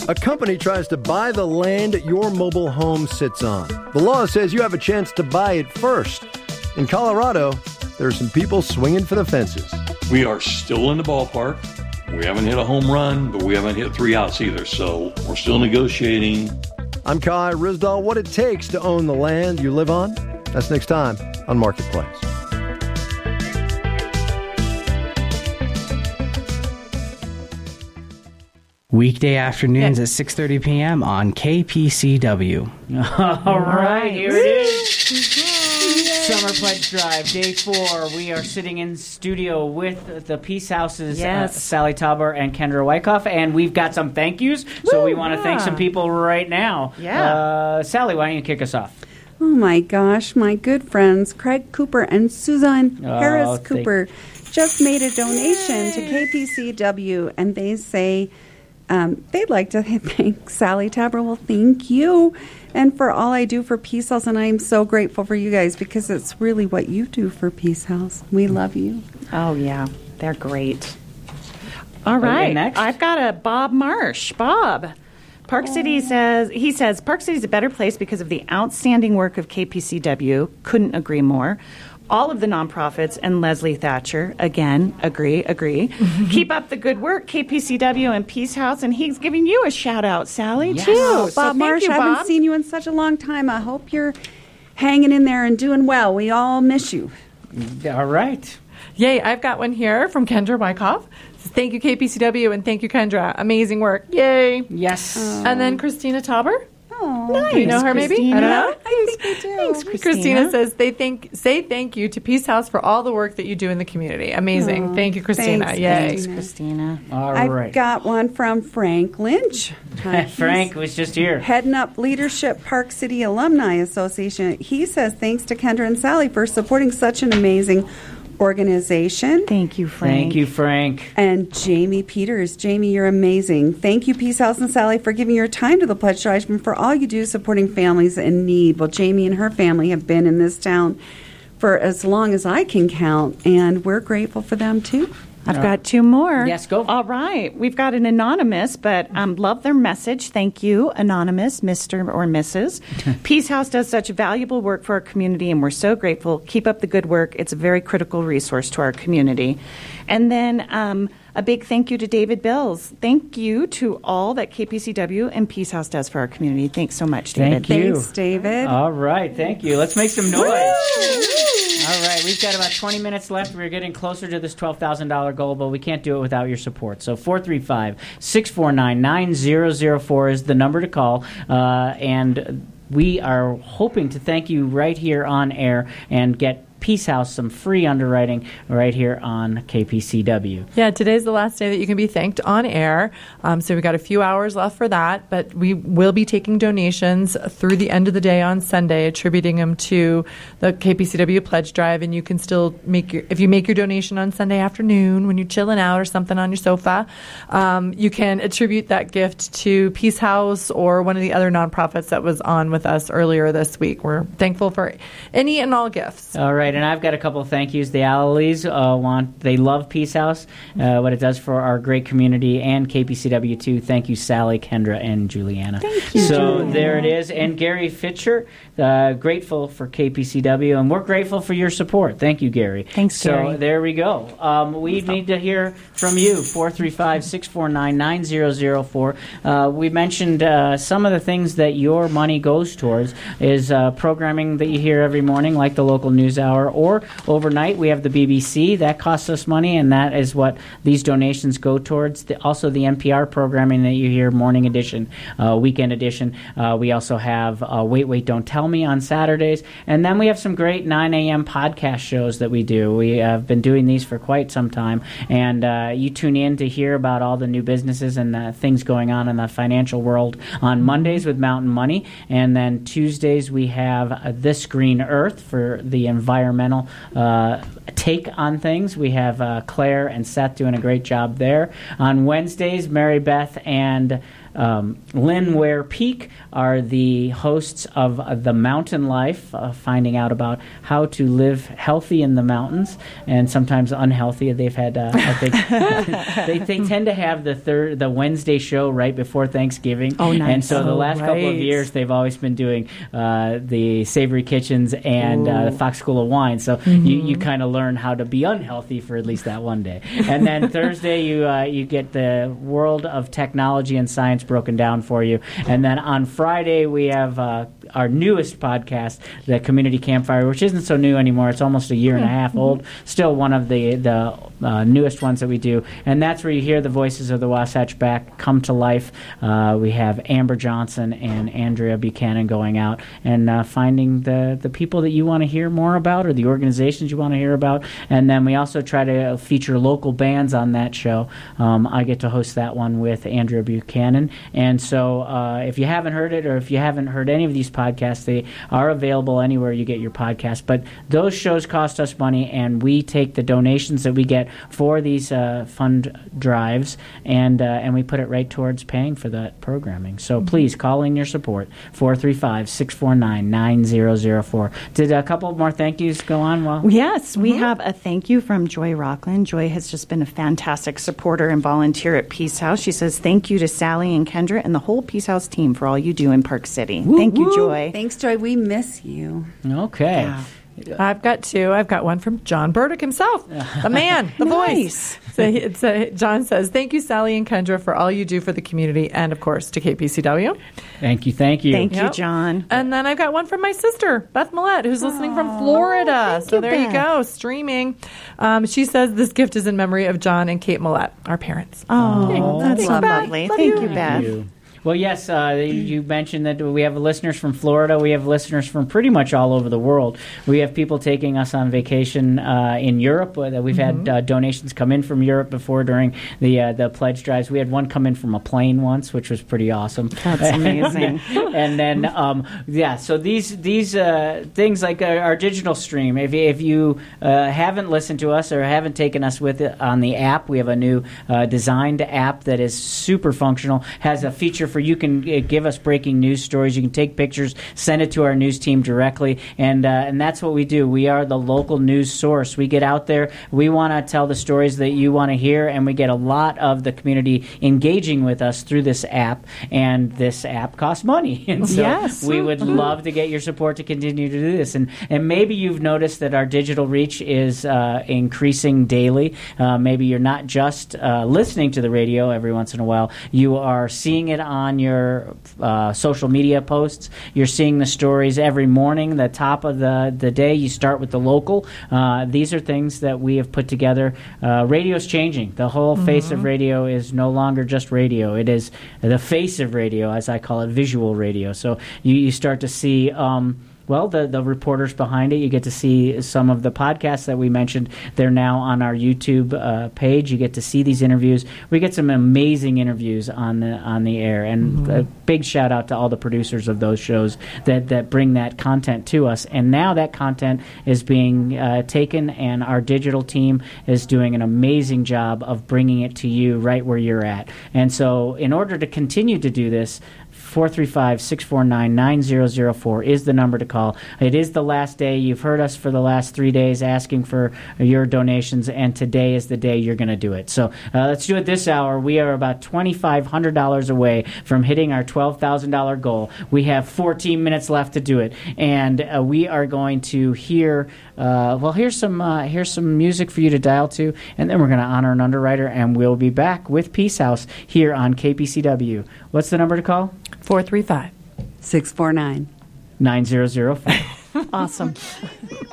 A company tries to buy the land your mobile home sits on. The law says you have a chance to buy it first. In Colorado, there are some people swinging for the fences. We are still in the ballpark. We haven't hit a home run, but we haven't hit 3 outs either, so we're still negotiating. I'm Kai Ryssdal. What it takes to own the land you live on? That's next time on Marketplace. Weekday afternoons at 6:30 p.m. on KPCW. All right, here it is. Summer Pledge Drive, Day 4. We are sitting in studio with the Peace House's Sally Tauber and Kendra Wyckoff, and we've got some thank yous, so we want to thank some people right now. Yeah. Sally, why don't you kick us off? Oh, my gosh. My good friends, Craig Cooper and Suzanne Harris Cooper, just made a donation to KPCW, and they say they'd like to thank Sally Tauber. Well, thank you. And for all I do for Peace House, and I'm so grateful for you guys because it's really what you do for Peace House. We love you. Oh, yeah. They're great. All right. Next. I've got a Bob Marsh. Bob. Park City says, Park City is a better place because of the outstanding work of KPCW. Couldn't agree more. All of the nonprofits and Leslie Thatcher, again, agree. Keep up the good work, KPCW and Peace House. And he's giving you a shout out, Sally, too. Oh, Bob Marsh, I haven't seen you in such a long time. I hope you're hanging in there and doing well. We all miss you. All right. Yay, I've got one here from Kendra Wyckoff. Thank you, KPCW, and thank you, Kendra. Amazing work. Yay. Yes. And then Christina Tauber. Oh, nice. Do you know her, maybe? Christina. I don't know. I think I do. Thanks, Christina. Christina says, say thank you to Peace House for all the work that you do in the community. Amazing. Thank you, Christina. Thanks, Yay. Thanks, Christina. All I've right. got one from Frank Lynch. Frank was just here. Heading up Leadership Park City Alumni Association. He says, thanks to Kendra and Sally for supporting such an amazing organization. Thank you, Frank. Thank you, Frank. And Jamie Peters. Jamie, you're amazing. Thank you, Peace House and Sally, for giving your time to the Pledge Drive and for all you do supporting families in need. Well, Jamie and her family have been in this town for as long as I can count, and we're grateful for them, too. I've got two more. Yes, go. All right. We've got an anonymous, but love their message. Thank you, anonymous, Mr. or Mrs. Peace House does such valuable work for our community, and we're so grateful. Keep up the good work. It's a very critical resource to our community. And then a big thank you to David Bills. Thank you to all that KPCW and Peace House does for our community. Thanks so much, David. Thank you. Thanks, David. All right. Thank you. Let's make some noise. All right, we've got about 20 minutes left. We're getting closer to this $12,000 goal, but we can't do it without your support. So 435-649-9004 is the number to call, and we are hoping to thank you right here on air and get Peace House some free underwriting right here on KPCW. Yeah, today's the last day that you can be thanked on air. So we've got a few hours left for that, but we will be taking donations through the end of the day on Sunday, attributing them to the KPCW Pledge Drive. And you can still if you make your donation on Sunday afternoon when you're chilling out or something on your sofa, you can attribute that gift to Peace House or one of the other nonprofits that was on with us earlier this week. We're thankful for any and all gifts. All right. And I've got a couple of thank yous. The Alleleys they love Peace House, what it does for our great community, and KPCW too. Thank you, Sally, Kendra, and Juliana. Thank you. So there it is. And Gary Fitcher, grateful for KPCW, and we're grateful for your support. Thank you, Gary. Thanks, Gary. So there we go. We need to hear from you. 435-649-9004. We mentioned some of the things that your money goes towards is programming that you hear every morning, like the local news hour. Or overnight, we have the BBC. That costs us money, and that is what these donations go towards. Also, the NPR programming that you hear, morning edition, weekend edition. We also have Wait, Don't Tell Me on Saturdays. And then we have some great 9 a.m. podcast shows that we do. We have been doing these for quite some time. And you tune in to hear about all the new businesses and things going on in the financial world on Mondays with Mountain Money. And then Tuesdays, we have This Green Earth for the environmental take on things. We have Claire and Seth doing a great job there. On Wednesdays, Mary Beth and Lynn Ware Peak are the hosts of The Mountain Life, finding out about how to live healthy in the mountains and sometimes unhealthy. They've had, I think, they tend to have the Wednesday show right before Thanksgiving. Oh, nice. And so the last couple of years, they've always been doing the Savory Kitchens and the Fox School of Wine. So you kind of learn how to be unhealthy for at least that one day. And then Thursday, you get the world of technology and science broken down for you. And then on Friday, we have our newest podcast, the Community Campfire, which isn't so new anymore. It's almost a year and a half old. Still one of the newest ones that we do. And that's where you hear the voices of the Wasatch back come to life. We have Amber Johnson and Andrea Buchanan going out and finding the people that you want to hear more about or the organizations you want to hear about. And then we also try to feature local bands on that show. I get to host that one with Andrea Buchanan. And so if you haven't heard it or if you haven't heard any of these podcasts, they are available anywhere you get your podcast. But those shows cost us money, and we take the donations that we get for these fund drives, and we put it right towards paying for that programming. So please call in your support, 435-649-9004. Did a couple more thank yous go on? Yes, we have a thank you from Joy Rockland. Joy has just been a fantastic supporter and volunteer at Peace House. She says, thank you to Sally and Kendra and the whole Peace House team for all you do in Park City. Thank you, Joy. Thanks, Joy. We miss you. Okay. Yeah. I've got two. I've got one from John Burdick himself, the man, the voice. So John says, thank you, Sally and Kendra, for all you do for the community and, of course, to KPCW. Thank you. Thank you. Thank you, John. And then I've got one from my sister, Beth Millette, who's listening from Florida. So there you go, streaming. She says this gift is in memory of John and Kate Millette, our parents. Oh, that's Thanks, Beth. lovely. Love Thank you. you, Beth. Thank you. Well, yes, you mentioned that we have listeners from Florida. We have listeners from pretty much all over the world. We have people taking us on vacation in Europe. We've had donations come in from Europe before during the pledge drives. We had one come in from a plane once, which was pretty awesome. That's amazing. And then, so these things like our digital stream, if you haven't listened to us or haven't taken us with it on the app, we have a new designed app that is super functional, has a feature for you can give us breaking news stories. You can take pictures, send it to our news team directly, and that's what we do. We are the local news source. We get out there. We want to tell the stories that you want to hear, and we get a lot of the community engaging with us through this app, and this app costs money. And so we would love to get your support to continue to do this. And maybe you've noticed that our digital reach is increasing daily. Maybe you're not just listening to the radio every once in a while. You are seeing it on your social media posts. You're seeing the stories every morning, the top of the day. You start with the local. These are things that we have put together. Radio's changing. The whole face of radio is no longer just radio. It is the face of radio, as I call it, visual radio. So you start to see the reporters behind it. You get to see some of the podcasts that we mentioned. They're now on our YouTube page. You get to see these interviews. We get some amazing interviews on the air, and a big shout out to all the producers of those shows that bring that content to us. And now that content is being taken, and our digital team is doing an amazing job of bringing it to you right where you're at. And so in order to continue to do this, 435-649-9004 is the number to call. It is the last day. You've heard us for the last 3 days asking for your donations, and today is the day you're going to do it. So let's do it this hour. We are about $2,500 away from hitting our $12,000 goal. We have 14 minutes left to do it, and we are going to hear. Here's some music for you to dial to, and then we're going to honor an underwriter, and we'll be back with Peace House here on KPCW. What's the number to call? 435-649-9004. $649. Awesome.